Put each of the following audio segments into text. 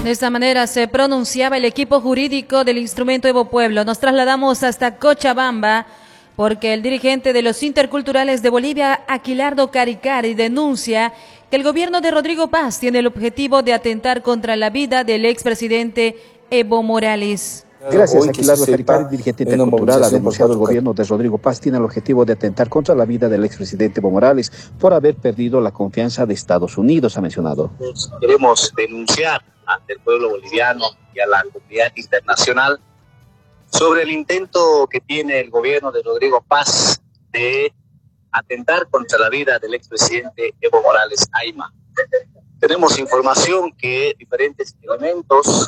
De esta manera se pronunciaba el equipo jurídico del instrumento Evo Pueblo. Nos trasladamos hasta Cochabamba porque el dirigente de los interculturales de Bolivia, Aquilardo Caricari, denuncia que el gobierno de Rodrigo Paz tiene el objetivo de atentar contra la vida del expresidente Evo Morales. Gracias, Aquilardo Caricari, dirigente intercultural, ha denunciado el gobierno de Rodrigo Paz tiene el objetivo de atentar contra la vida del expresidente Evo Morales por haber perdido la confianza de Estados Unidos, ha mencionado. Queremos denunciar ante el pueblo boliviano y a la comunidad internacional sobre el intento que tiene el gobierno de Rodrigo Paz de atentar contra la vida del expresidente Evo Morales Ayma. Tenemos información que diferentes elementos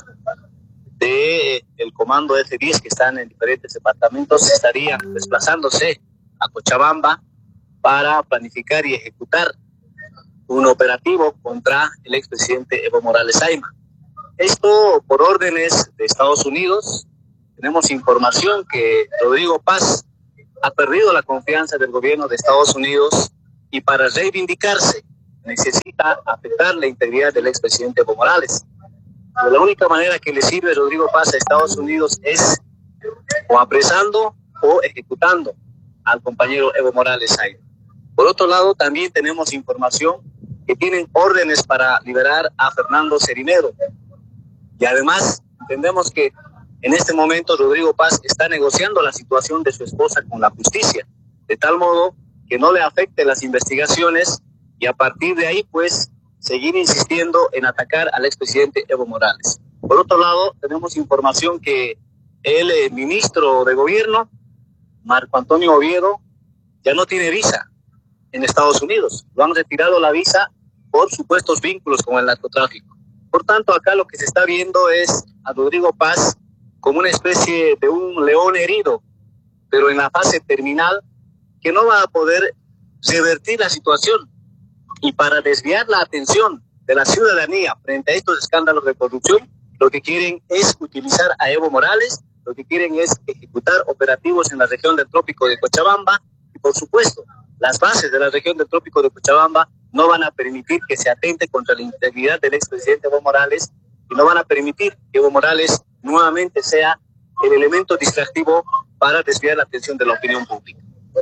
del comando F-10 que están en diferentes departamentos estarían desplazándose a Cochabamba para planificar y ejecutar un operativo contra el expresidente Evo Morales Ayma. Esto por órdenes de Estados Unidos. Tenemos información que Rodrigo Paz ha perdido la confianza del gobierno de Estados Unidos y para reivindicarse necesita afectar la integridad del expresidente Evo Morales. Pero la única manera que le sirve Rodrigo Paz a Estados Unidos es o apresando o ejecutando al compañero Evo Morales Ayma. Por otro lado, también tenemos información que tienen órdenes para liberar a Fernando Cerimero. Y además, entendemos que en este momento Rodrigo Paz está negociando la situación de su esposa con la justicia, de tal modo que no le afecte las investigaciones y a partir de ahí, pues, seguir insistiendo en atacar al expresidente Evo Morales. Por otro lado, tenemos información que el ministro de gobierno, Marco Antonio Oviedo, ya no tiene visa en Estados Unidos. Lo han retirado la visa por supuestos vínculos con el narcotráfico. Por tanto, acá lo que se está viendo es a Rodrigo Paz como una especie de un león herido, pero en la fase terminal, que no va a poder revertir la situación. Y para desviar la atención de la ciudadanía frente a estos escándalos de corrupción, lo que quieren es utilizar a Evo Morales, lo que quieren es ejecutar operativos en la región del Trópico de Cochabamba y, por supuesto, las bases de la región del Trópico de Cochabamba no van a permitir que se atente contra la integridad del expresidente Evo Morales y no van a permitir que Evo Morales nuevamente sea el elemento distractivo para desviar la atención de la opinión pública.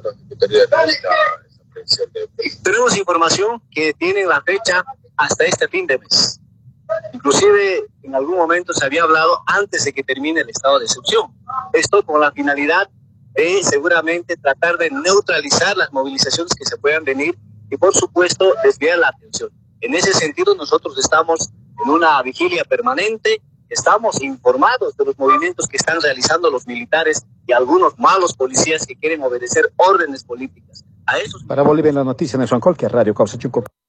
Tenemos información que tiene la fecha hasta este fin de mes. Inclusive en algún momento se había hablado antes de que termine el estado de excepción. Esto con la finalidad de seguramente tratar de neutralizar las movilizaciones que se puedan venir y por supuesto desviar la atención. En ese sentido nosotros estamos en una vigilia permanente, estamos informados de los movimientos que están realizando los militares y algunos malos policías que quieren obedecer órdenes políticas. A esos... Para Bolivia en la noticia, Nelson Colque, Radio Causa Chuco.